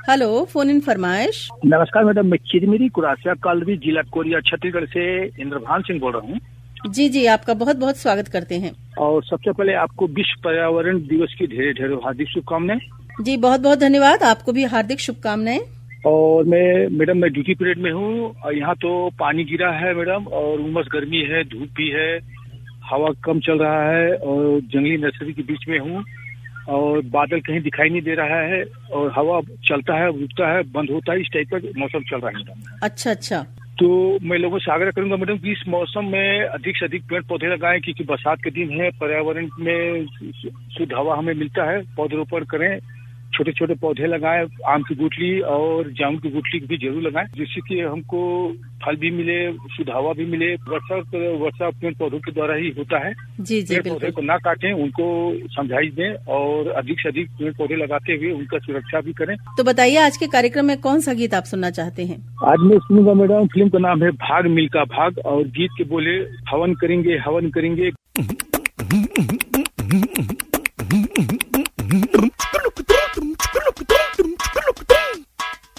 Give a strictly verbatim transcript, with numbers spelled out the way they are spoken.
Hello, phone in फरमाइश। नमस्कार madam, मैं चिरमिरी कुरासिया कॉलोनी, जिला कोरिया, छत्तीसगढ़ से इंद्रभान सिंह बोल रहा हूँ। जी जी, आपका बहुत बहुत स्वागत करते हैं। और सबसे पहले आपको विश्व पर्यावरण दिवस की ढेर ढेर हार्दिक शुभकामनाएं। जी बहुत बहुत धन्यवाद, आपको भी हार्दिक शुभकामनाएं। और मैं मैडम मैं ड्यूटी पीरियड में हूँ और यहाँ तो पानी गिरा है मैडम, और उमस गर्मी है, धूप भी है, हवा कम चल रहा है और जंगली नर्सरी के बीच में हूँ और बादल कहीं दिखाई नहीं दे रहा है और हवा चलता है, रुकता है, बंद होता है, इस टाइप का मौसम चल रहा है मैडम। अच्छा अच्छा। तो मैं लोगों से आग्रह करूंगा मैडम कि इस मौसम में अधिक से अधिक पेड़ पौधे लगाएं, क्योंकि बरसात के दिन है, पर्यावरण में शुद्ध हवा हमें मिलता है, पौधरोपण करें, छोटे छोटे पौधे लगाएं, आम की गुठली और जामुन की गुठली भी जरूर लगाएं, जिससे कि हमको फल भी मिले, शुद्ध हवा भी मिले। वर्षा वर्षा पेड़ पौधों के द्वारा ही होता है। जी जी, पेड़ पौधे को ना काटें, उनको समझाइश दें और अधिक से अधिक पेड़ पौधे लगाते हुए उनका सुरक्षा भी करें। तो बताइए, आज के कार्यक्रम में कौन सा गीत आप सुनना चाहते हैं? आज मैं सुनूंगा मैडम, फिल्म का नाम है भाग मिल्खा भाग, और गीत के बोले हवन करेंगे हवन करेंगे।